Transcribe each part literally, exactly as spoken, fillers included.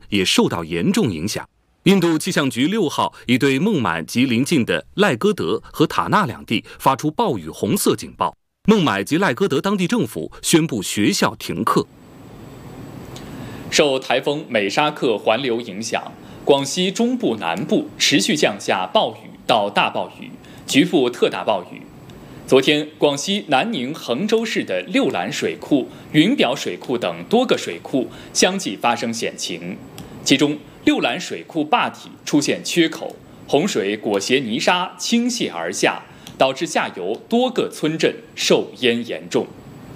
也受到严重影响。印度气象局六号已对孟买及邻近的赖戈德和塔纳两地发出暴雨红色警报。孟买及赖戈德当地政府宣布学校停课。 受台风美沙克环流影响，广西中部南部持续降下暴雨到大暴雨，局部特大暴雨。昨天，广西南宁衡州市的六兰水库、云表水库等多个水库相继发生险情，其中六兰水库坝体出现缺口，洪水裹挟泥沙倾泻而下，导致下游多个村镇受淹严重。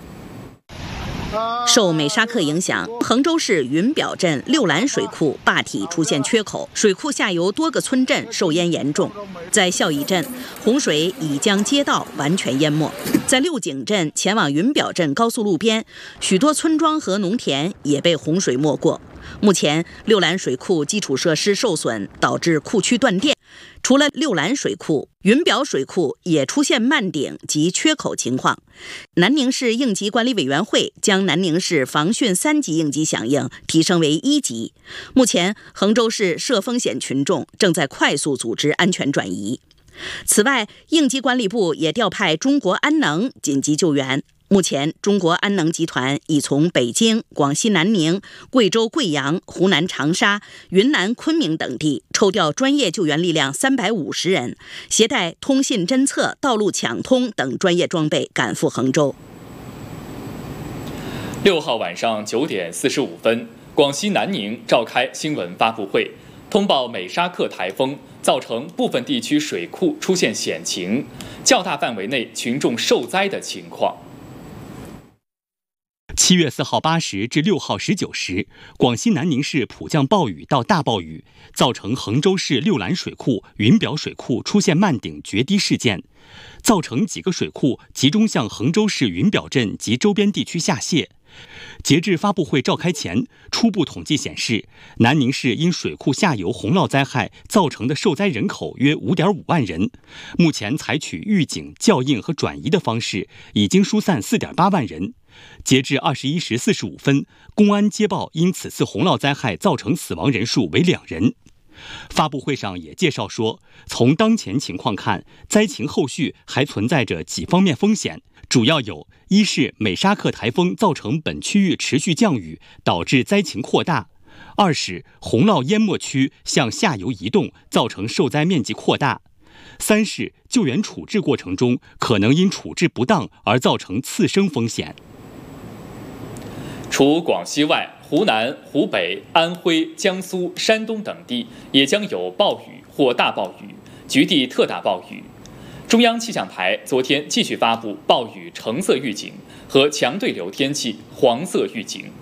受美沙克影响，衡州市云表镇六兰水库坝体出现缺口，水库下游多个村镇受淹严重。在孝义镇，洪水已将街道完全淹没；在六井镇前往云表镇高速路边，许多村庄和农田也被洪水没过。目前，六兰水库基础设施受损，导致库区断电。除了六兰水库，云表水库也出现漫顶及缺口情况。南宁市应急管理委员会将南宁市防汛三级应急响应提升为一级。目前，衡州市涉风险群众正在快速组织安全转移。此外，应急管理部也调派中国安能紧急救援。目前，中国安能集团已从北京、广西南宁、贵州贵阳、湖南长沙、云南昆明等地抽调专业救援力量三百五十人，携带通信侦测、道路抢通等专业装备赶赴衡州。 六号晚上九点四十五分，广西南宁召开新闻发布会，通报美沙克台风造成部分地区水库出现险情，较大范围内群众受灾的情况。 七月四号八时至六号十九时，广西南宁市普降暴雨到大暴雨，造成衡州市六兰水库、云表水库出现漫顶决堤事件，造成几个水库集中向衡州市云表镇及周边地区下泄。截至发布会召开前，初步统计显示，南宁市因水库下游洪涝灾害造成的受灾人口约 五点五万人。目前采取预警、校应和转移的方式，已经疏散 四点八万人。截至二十一时四十五分，公安接报因此次洪涝灾害造成死亡人数为两人。发布会上也介绍说，从当前情况看，灾情后续还存在着几方面风险，主要有：一是美沙克台风造成本区域持续降雨，导致灾情扩大；二是洪涝淹没区向下游移动，造成受灾面积扩大；三是救援处置过程中可能因处置不当而造成次生风险。 除广西外，湖南、湖北、安徽、江苏、山东等地也将有暴雨或大暴雨，局地特大暴雨。中央气象台昨天继续发布暴雨橙色预警和强对流天气黄色预警。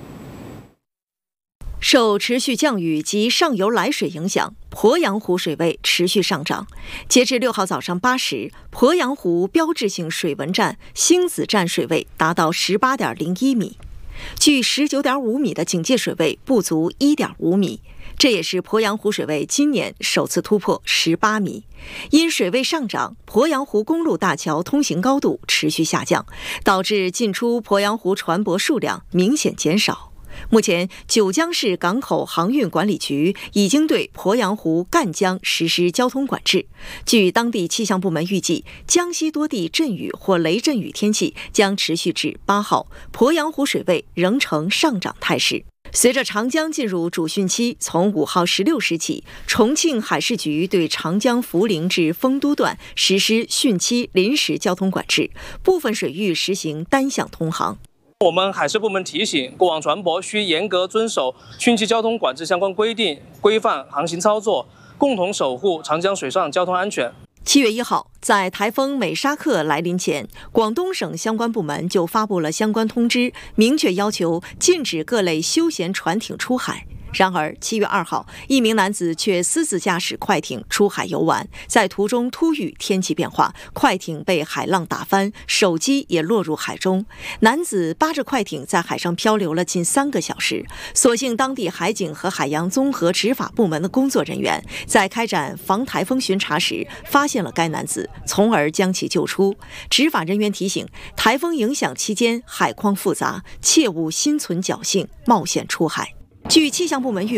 受持续降雨及上游来水影响，鄱阳湖水位持续上涨。截至六号早上八时，鄱阳湖标志性水文站星子站水位达到 十八点零一米。距 十九点五米的警戒水位不足 一点五米，这也是鄱阳湖水位今年首次突破十八米。因水位上涨，鄱阳湖公路大桥通行高度持续下降，导致进出鄱阳湖船舶数量明显减少。目前，九江市港口航运管理局已经对鄱阳湖赣江实施交通管制。据当地气象部门预计，江西多地阵雨或雷阵雨天气将持续至八号，鄱阳湖水位仍呈上涨态势。随着长江进入主汛期，从五号十六时起，重庆海事局对长江涪陵至丰都段实施汛期临时交通管制，部分水域实行单向通航。 我们海事部门提醒，过往船舶需严格遵守汛期交通管制相关规定，规范航行操作，共同守护长江水上交通安全。 七月一号，在台风美沙克来临前，广东省相关部门就发布了相关通知，明确要求禁止各类休闲船艇出海。然而，七月二号，一名男子却私自驾驶快艇出海游玩，在途中突遇天气变化，快艇被海浪打翻，手机也落入海中。男子扒着快艇在海上漂流了近三个小时，所幸当地海警和海洋综合执法部门的工作人员在开展防台风巡查时发现了该男子，从而将其救出。执法人员提醒，台风影响期间海况复杂，切勿心存侥幸冒险出海。据气象部门预